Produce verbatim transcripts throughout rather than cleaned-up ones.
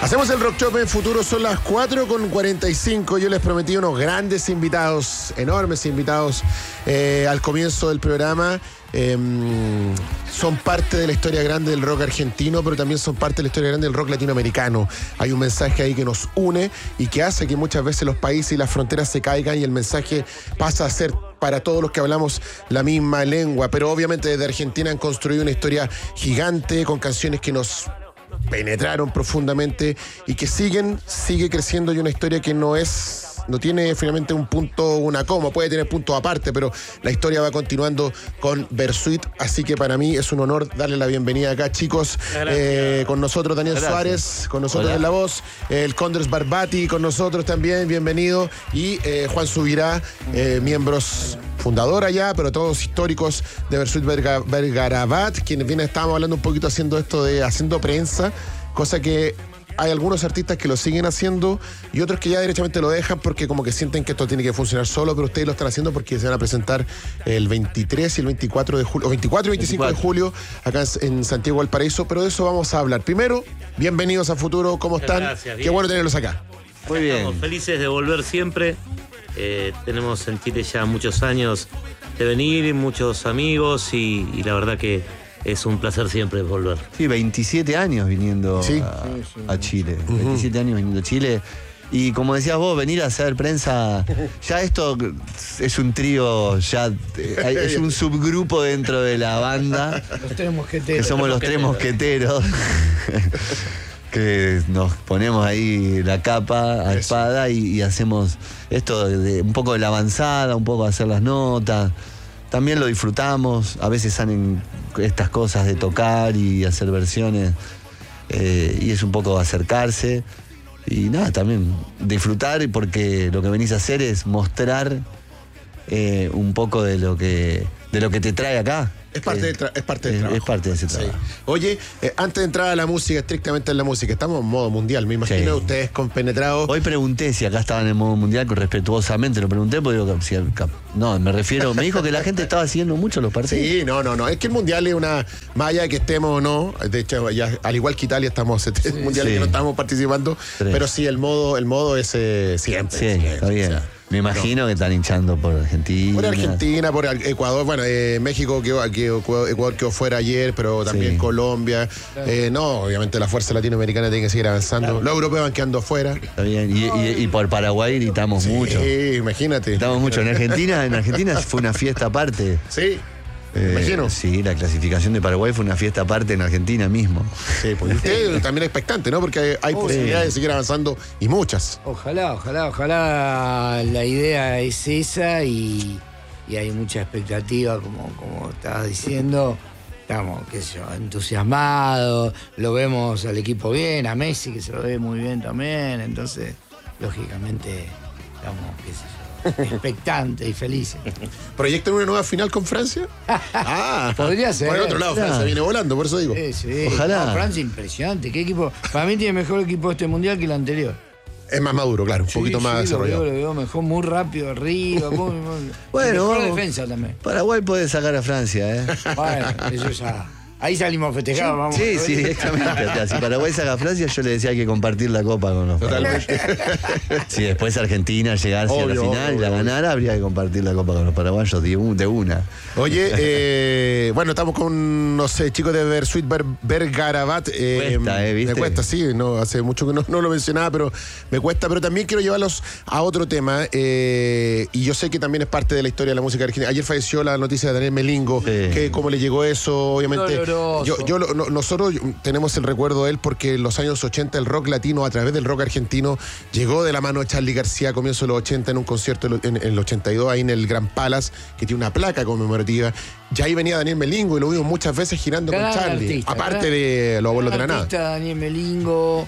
Hacemos el Rock Shop en Futuro, son las cuatro con cuarenta y cinco. Yo les prometí unos grandes invitados, enormes invitados eh, al comienzo del programa. Eh, son parte de la historia grande del rock argentino, pero también son parte de la historia grande del rock latinoamericano. Hay un mensaje ahí que nos une y que hace que muchas veces los países y las fronteras se caigan y el mensaje pasa a ser para todos los que hablamos la misma lengua. Pero obviamente desde Argentina han construido una historia gigante con canciones que nos penetraron profundamente y que siguen, sigue creciendo, y una historia que no es, no tiene finalmente un punto, una coma, puede tener puntos aparte, pero la historia va continuando con Bersuit, así que para mí es un honor darle la bienvenida acá, chicos. Eh, con nosotros Daniel Gracias. Suárez, con nosotros Hola. En la voz, el Condres Barbati con nosotros también, bienvenido, y eh, Juan Subirá, eh, miembros fundadora ya, pero todos históricos de Bersuit Verga, Vergarabat, quienes vienen, estábamos hablando un poquito haciendo esto de haciendo prensa, cosa que hay algunos artistas que lo siguen haciendo y otros que ya derechamente lo dejan porque como que sienten que esto tiene que funcionar solo, pero ustedes lo están haciendo porque se van a presentar el veintitrés y el veinticuatro de julio, o veinticuatro y veinticinco veinticuatro de julio acá en Santiago del Paraíso, pero de eso vamos a hablar. Primero, bienvenidos a Futuro, ¿cómo están? Gracias, Qué bueno tenerlos acá. Muy bien. Estamos felices de volver siempre. Eh, tenemos en Chile ya muchos años de venir, muchos amigos y, y la verdad que es un placer siempre volver. Sí, veintisiete años viniendo ¿Sí? a, a Chile. Uh-huh. veintisiete años viniendo a Chile. Y como decías vos, venir a hacer prensa, ya esto es un trío, ya es un subgrupo dentro de la banda. Los tres mosqueteros. Que somos los tres mosqueteros. Que nos ponemos ahí la capa a espada y, y hacemos esto de, de un poco de la avanzada, un poco de hacer las notas. También lo disfrutamos, a veces salen estas cosas de tocar y hacer versiones, eh, y es un poco acercarse y nada, también disfrutar, porque lo que venís a hacer es mostrar eh, un poco de lo que de lo que te trae acá. Es parte, eh, del tra- es parte del es, trabajo. Es parte de ese trabajo. Sí. Oye, eh, antes de entrar a la música, estrictamente en la música, estamos en modo mundial, me imagino, sí. Ustedes compenetrados. Hoy pregunté si acá estaban en modo mundial, respetuosamente lo pregunté, porque digo, si, no, me refiero, me dijo que la gente estaba siguiendo mucho los partidos. Sí, no, no, no, es que el mundial es una, más allá de que estemos o no, de hecho, ya, al igual que Italia, estamos en sí, mundial sí. que no estamos participando, Tres. pero sí, el modo, el modo es eh, siempre. Sí, siempre, está bien. O sea, me imagino no. que están hinchando por Argentina. Por Argentina, por Ecuador. Bueno, eh, México, que, que Ecuador quedó fuera ayer, pero también sí. Colombia. Claro. Eh, no, obviamente la fuerza latinoamericana tiene que seguir avanzando. Claro. Los europeos van quedando afuera. Está bien. Y, y, y por Paraguay gritamos sí, mucho. Sí, imagínate. Gritamos mucho. En Argentina, en Argentina fue una fiesta aparte. Sí. Eh, imagino. Sí, la clasificación de Paraguay fue una fiesta aparte en Argentina mismo. Sí, pues usted también es expectante, ¿no? Porque hay, hay oh, posibilidades sí. de seguir avanzando y muchas. Ojalá, ojalá, ojalá la idea es esa y, y hay mucha expectativa, como, como estabas diciendo. Estamos, qué sé yo, entusiasmados, lo vemos al equipo bien, a Messi que se lo ve muy bien también, entonces, lógicamente, estamos, qué sé yo, expectantes y felices. ¿Proyectan una nueva final con Francia? Ah, podría ser. Por el otro lado, Francia claro. viene volando, por eso digo. Sí, sí. Ojalá. No, Francia impresionante. ¿Qué equipo? Para mí tiene mejor equipo este mundial que el anterior. Es más maduro, claro, un sí, poquito sí, más desarrollado. Lo veo, lo veo mejor, muy rápido arriba. Muy, muy, bueno, mejor vamos, defensa también. Paraguay puede sacar a Francia, ¿eh? Bueno, eso ya. Ahí salimos festejados, vamos. Sí, sí, directamente. Si Paraguay saca a Francia, yo le decía hay que compartir la copa con los paraguayos. Si después Argentina llegase obvio, a la final obvio, y la ganara, habría que compartir la copa con los paraguayos de, un, de una. Oye, eh, bueno, estamos con, no sé, chicos de Bersuit Vergarabat. Eh, cuesta, ¿eh? ¿Viste? Me cuesta, sí, no, hace mucho que no, no lo mencionaba, pero me cuesta. Pero también quiero llevarlos a otro tema, eh, y yo sé que también es parte de la historia de la música argentina. Ayer falleció la noticia de Daniel Melingo, sí. que cómo le llegó eso, obviamente. No, Yo, yo, no, nosotros tenemos el recuerdo de él porque en los años ochenta el rock latino, a través del rock argentino, llegó de la mano de Charly García a comienzos de los ochenta en un concierto en, en el ochenta y dos ahí en el Gran Palace, que tiene una placa conmemorativa. Ya ahí venía Daniel Melingo y lo vimos muchas veces girando gran con Charly, artista, aparte de Los Abuelos de la Nada. Daniel Melingo,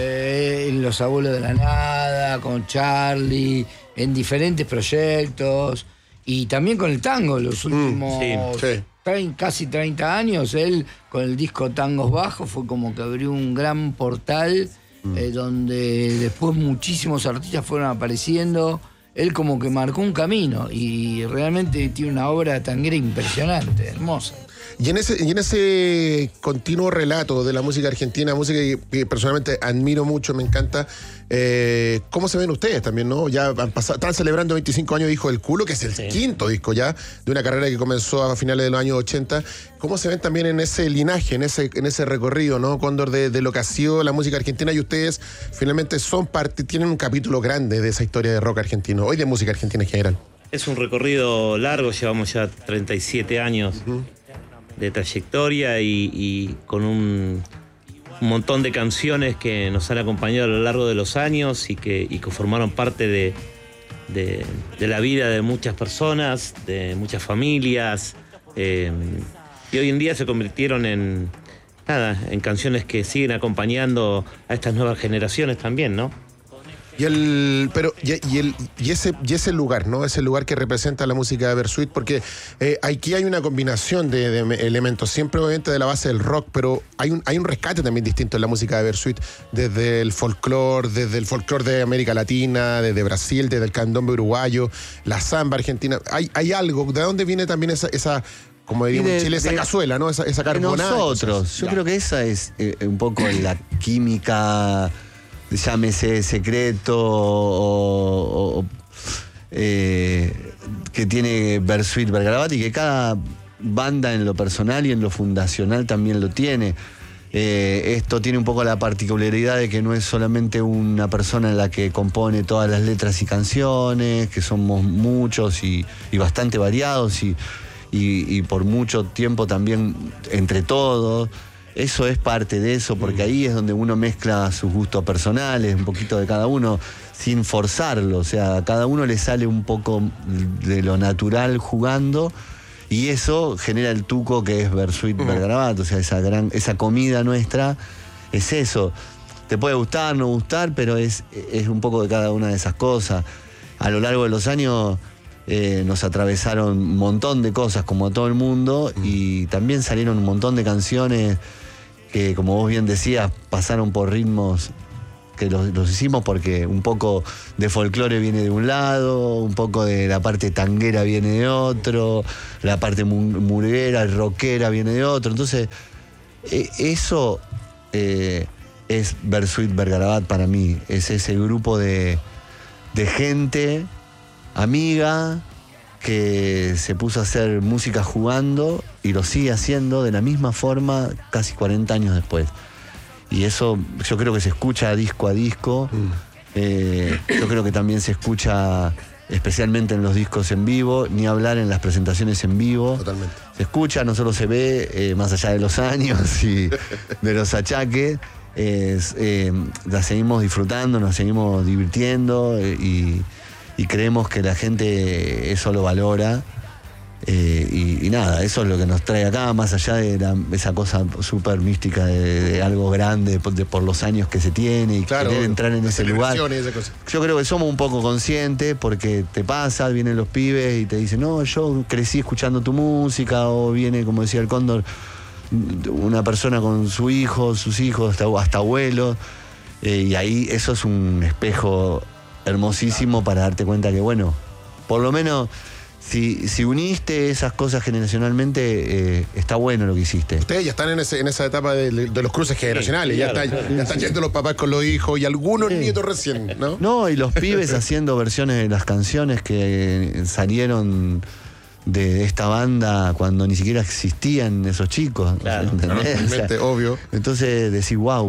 eh, en Los Abuelos de la Nada, con Charly, en diferentes proyectos y también con el tango, los últimos... Mm, sí, sí. Casi treinta años, él con el disco Tangos Bajos fue como que abrió un gran portal mm. eh, donde después muchísimos artistas fueron apareciendo. Él como que marcó un camino y realmente tiene una obra tanguera impresionante, hermosa. Y en ese, y en ese continuo relato de la música argentina, música que, que personalmente admiro mucho, me encanta, eh, ¿cómo se ven ustedes también, no? Ya han pasado, están celebrando veinticinco años de Disco del Culo, que es el sí. quinto disco ya, de una carrera que comenzó a finales de los años ochenta. ¿Cómo se ven también en ese linaje, en ese, en ese recorrido, ¿no, Cóndor, de, de lo que ha sido la música argentina? Y ustedes finalmente son parte, tienen un capítulo grande de esa historia de rock argentino, hoy de música argentina en general. Es un recorrido largo, llevamos ya treinta y siete años uh-huh. de trayectoria y, y con un, un montón de canciones que nos han acompañado a lo largo de los años y que, y que formaron parte de, de, de la vida de muchas personas, de muchas familias, eh, y hoy en día se convirtieron en, nada, en canciones que siguen acompañando a estas nuevas generaciones también, ¿no? Y el, pero, y, y, el, y, ese, y ese lugar, ¿no? Ese lugar que representa la música de Bersuit, porque eh, aquí hay una combinación de, de elementos, siempre obviamente de la base del rock, pero hay un, hay un rescate también distinto en la música de Bersuit, desde el folclore, desde el folclore de América Latina, desde Brasil, desde el candombe uruguayo, la samba argentina. Hay, hay algo, ¿de dónde viene también esa, esa como diríamos en Chile, esa de, cazuela, ¿no? Esa, esa carbonada. Nosotros, yo claro. creo que esa es eh, un poco la química, llámese secreto o, o eh, que tiene Bersuit Vergarabat, y que cada banda en lo personal y en lo fundacional también lo tiene. Eh, esto tiene un poco la particularidad de que no es solamente una persona en la que compone todas las letras y canciones, que somos muchos y, y bastante variados y, y, y por mucho tiempo también entre todos. Eso es parte de eso, porque ahí es donde uno mezcla sus gustos personales, un poquito de cada uno, sin forzarlo. O sea, a cada uno le sale un poco de lo natural jugando, y eso genera el tuco que es Bersuit Vergarabat. O sea, esa, gran, esa comida nuestra es eso. Te puede gustar, no gustar, pero es, es un poco de cada una de esas cosas. A lo largo de los años eh, nos atravesaron un montón de cosas, como a todo el mundo, y también salieron un montón de canciones que, como vos bien decías, pasaron por ritmos que los, los hicimos porque un poco de folclore viene de un lado, un poco de la parte tanguera viene de otro, la parte murguera, rockera viene de otro. Entonces, eh, eso eh, es Bersuit Vergarabat para mí. Es ese grupo de, de gente amiga que se puso a hacer música jugando y lo sigue haciendo de la misma forma casi cuarenta años después. Y eso yo creo que se escucha disco a disco. Mm. Eh, yo creo que también se escucha especialmente en los discos en vivo, ni hablar en las presentaciones en vivo. Totalmente. Se escucha, no solo se ve, eh, más allá de los años y de los achaques. Eh, eh, la seguimos disfrutando, nos seguimos divirtiendo eh, y, y creemos que la gente eso lo valora. Eh, y, y nada, eso es lo que nos trae acá, más allá de la, esa cosa súper mística de, de algo grande por, de, por los años que se tiene y claro, querer entrar en ese lugar. Yo creo que somos un poco conscientes porque te pasa, vienen los pibes y te dicen, no, yo crecí escuchando tu música, o viene, como decía el Cóndor, una persona con su hijo, sus hijos, hasta, hasta abuelos, eh, y ahí eso es un espejo hermosísimo para darte cuenta que, bueno, por lo menos Si, si uniste esas cosas generacionalmente, eh, está bueno lo que hiciste. Ustedes ya están en, ese, en esa etapa de, de los cruces generacionales, sí, claro, ya, está, claro. ya están yendo los papás con los hijos y algunos sí. nietos recién, ¿no? No, y los pibes haciendo versiones de las canciones que salieron de esta banda cuando ni siquiera existían esos chicos. Claro, ¿entendés? No, o sea, obvio. Entonces decís, wow,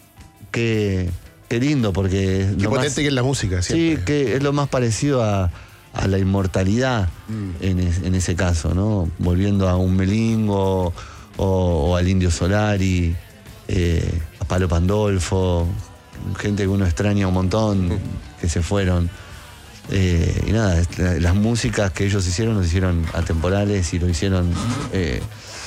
qué, qué lindo, porque... Qué potente más, que es la música, siempre. Sí, que es lo más parecido a... a la inmortalidad mm. en, es, en ese caso, ¿no? Volviendo a un Melingo o, o al Indio Solari, eh, a Palo Pandolfo, gente que uno extraña un montón, mm. que se fueron. Eh, y nada, las músicas que ellos hicieron, los hicieron atemporales y lo hicieron eh,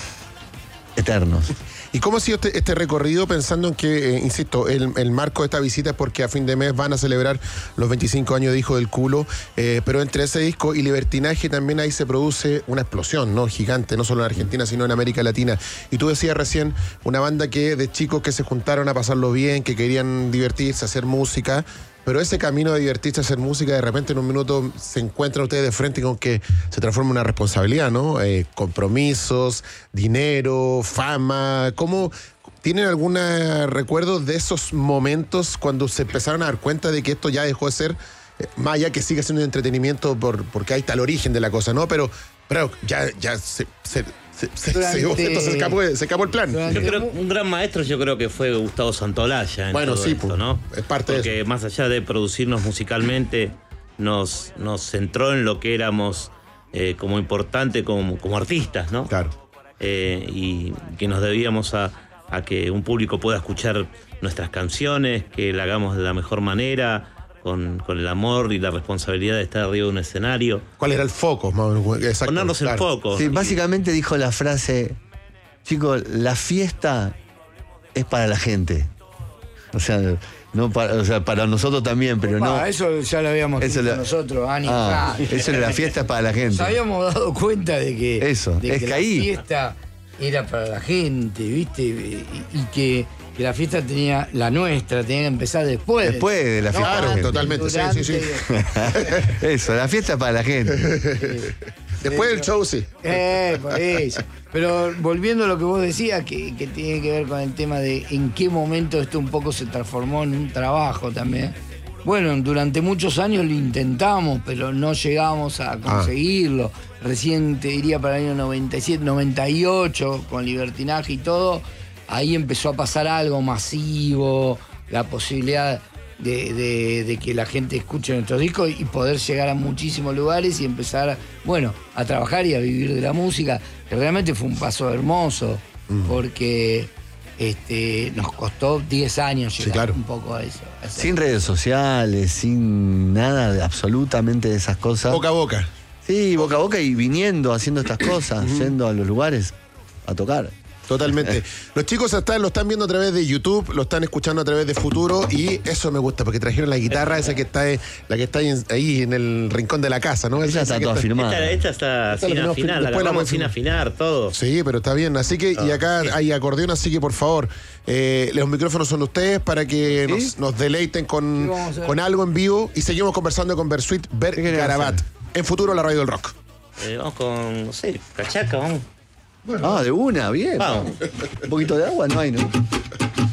eternos. ¿Y cómo ha sido este, este recorrido, pensando en que, eh, insisto, el, el marco de esta visita es porque a fin de mes van a celebrar los veinticinco años de Hijo del Culo, eh, pero entre ese disco y Libertinaje también ahí se produce una explosión, ¿no? Gigante, no solo en Argentina, sino en América Latina. Y tú decías recién, una banda que de chicos que se juntaron a pasarlo bien, que querían divertirse, hacer música, Pero ese camino de divertirse, hacer música, de repente en un minuto se encuentran ustedes de frente con que se transforma en una responsabilidad, ¿no? Eh, compromisos, dinero, fama. ¿Cómo tienen algún recuerdo de esos momentos cuando se empezaron a dar cuenta de que esto ya dejó de ser, eh, más allá que sigue siendo entretenimiento por, porque ahí está el origen de la cosa, ¿no? Pero, pero ya, ya se... se Se, se, Durante, se, esto se, escapó, se escapó el plan. Yo creo que un gran maestro yo creo que fue Gustavo Santolaya en Bueno, todo sí, esto, pues, ¿no? es parte Porque de eso. más allá de producirnos musicalmente, nos, nos centró en lo que éramos eh, como importante como, como artistas, ¿no? Claro. Eh, y que nos debíamos a, a que un público pueda escuchar nuestras canciones, que la hagamos de la mejor manera, con, con el amor y la responsabilidad de estar arriba de un escenario. ¿Cuál era el foco? Más o menos? Exacto, Ponernos claro. el foco. Sí, básicamente dijo la frase, chicos, la fiesta es para la gente. O sea, no para, o sea, para nosotros también, pero no. Ah, eso ya lo habíamos Eso dicho lo- nosotros, Ani. Ah, Fran. eso de la fiesta es para la gente. Nos habíamos dado cuenta de que, Eso, de es que que la ahí- fiesta era para la gente, ¿viste? Y, y que, que la fiesta tenía, la nuestra, tenía que empezar después. Después de la fiesta. Claro, para la gente. totalmente, sí, sí, sí. durante. Eso, la fiesta es para la gente. Después del show, sí. Eh, por eso. Pero volviendo a lo que vos decías, que, que tiene que ver con el tema de en qué momento esto un poco se transformó en un trabajo también. Bueno, durante muchos años lo intentamos, pero no llegamos a conseguirlo. Recién te diría para el año noventa y siete, noventa y ocho, con Libertinaje y todo, ahí empezó a pasar algo masivo, la posibilidad de, de- de que la gente escuche nuestros discos y poder llegar a muchísimos lugares y empezar, bueno, a trabajar y a vivir de la música, que realmente fue un paso hermoso, porque este, nos costó diez años Sí, llegar claro. un poco a eso. a eso. Sin redes sociales, sin nada de absolutamente de esas cosas. Boca a boca. Sí, boca a boca y viniendo, haciendo estas cosas, yendo a los lugares a tocar. Totalmente. Los chicos están, lo están viendo a través de YouTube, lo están escuchando a través de Futuro y eso me gusta porque trajeron la guitarra esa que está eh, la que está ahí en, ahí en el rincón de la casa, ¿no? Esa Esa está que toda firmada. Esta, esta está Esta sin la tenemos afinar, fin- la después la grabamos sin podemos- afinar, todo. Sí, pero está bien. Así que, y acá hay acordeón, así que por favor, eh, los micrófonos son de ustedes para que ¿Sí? nos, nos deleiten Sí, con, vamos a ver. con algo en vivo y seguimos conversando con Bersuit Ber ¿Qué querés Garabat. hacer? En Futuro, la radio del rock. Eh, vamos con, no sé, cachaca, vamos. Ah, de una, bien. Vamos. Un poquito de agua no hay, ¿no?